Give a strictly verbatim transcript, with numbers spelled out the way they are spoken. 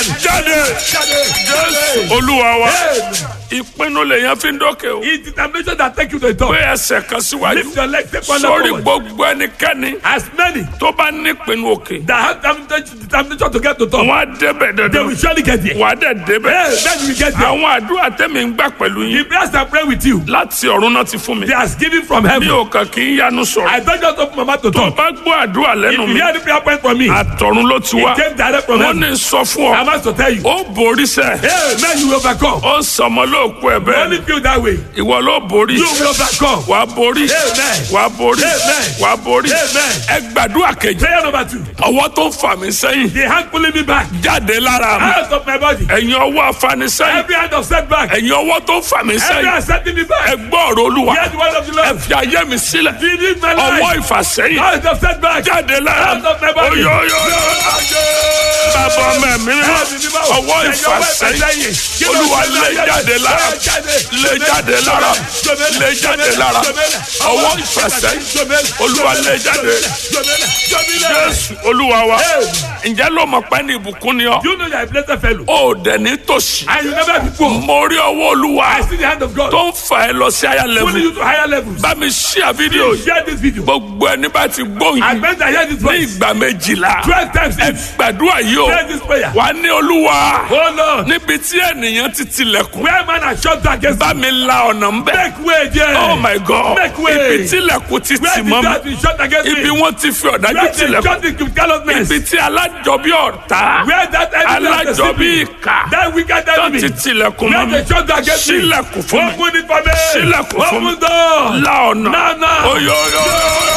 jáde Jésù Olúwa wa. Ìpinnu lèyàn fi ń dókè o. It's determination that take you to the top. Pé ẹsẹ̀ kan síwájú. Lift your leg, take one leg Sórí forward. gbogbo ẹnikẹ́ni As many tó bá ní ìpinnu òkè. that have determination determination to get to top, Wọ́n á débẹ̀ they dandan. will surely get there. Wà á dẹ̀ débẹ̀. Hey, then you will get there. Àwọn àdúrà tẹ́mi ń gbà pẹ̀lú The yín. prayers I pray with you, Láti ọ̀run náà ti fún mi. they are given from Mi heaven. ò kàn kí ń yanu sọ̀rọ̀. I don't just open my mouth to Tó talk. bá gbọ́ àdúrà If lẹ́nu you mi. hear the prayer point from me, it Àtọ̀run ló ti wá. came direct from Wọ́n heaven. ní sọ fún I ọ. must to tell you. Ó borí sẹ́. Hey, man, you will overcome. Ó sọmọ lóòkú ẹ̀ You only bẹ́ẹ̀. feel that way. Ìwọ ló borí. You will overcome. Wà á borí. Amen. Wà á borí. Amen. Wà á borí. Amen. Ẹ gbàdúrà kejì. Prayer number two. Ọwọ́ tó ń fà mí sẹ́yìn. The hand pulling me back Jáde lára mi. out of my body. Ẹ̀yin ọwọ́ afanisẹ́yìn. Every hand of setback. Ẹ̀yin ọwọ́ tó ń fà mí Every sẹ́yìn. hand setting me Ẹ back. gbọ́ ọ̀rọ̀ Olúwa. Hear the word of the Ẹ Lord. fi ayé mi sílẹ̀. Lead my Ọwọ́ life. ìfàsẹ́yìn. Out of setback. Jáde lára mi. Out of my body. Oyoyo. Bàbá ọmọ ẹ̀mí mímọ́. Ọwọ́ ìfàsẹ́yìn. Olúwa lé jáde lára. Lé jáde lára. Lé jáde lára. Ọwọ́ ìfàsẹ́yìn. Olúwa lé jáde. Jésù Olúwa wa. Ǹjẹ́ ló mọ̀ pé ní ìbùkún ni ọ́? You know you are a blessed fellow. Ó dẹ̀ ní tòṣì. And you never be poor. Mo rí ọwọ́ Olúwa I see the hand of God. tó ń fà ẹ́ lọ sí higher Pulling level. you to higher levels. Bá mi share fídíò yìí. Share this video. Gbogbo ẹni bá ti gbóhùn I yìí meant I hear this ní voice. ìgbà méjìlá. Twelve times Ẹ each. gbàdúrà yìí o. Pray this prayer. Wà á ní Olúwa. Oh Lord. Níbi tí ènìyàn ti tilẹ̀kùn. Where man has shut down against Bá mi la ọ̀nà ń bẹ̀. make way there. Oh my God. Make way. Ibi tí ilẹ̀kùn ti Where tì the mọ́ door mi. been shut against Ibi me. wọ́n ti fi ọ̀dájú Where they tilẹ̀kùn. shut it with callousness. Ibi tí alájọbí ọ̀tá. Where that enemy has Alájọbí deceived me. ìkà. That wicked Tó enemy. ti tilẹ̀kùn Where mọ́ mi. they shut against me. Sílẹ̀kùn fún mi. Open it for me. Sílẹ̀kùn fún mi. Open door. La ọ̀nà. Now, now. Oyoyo.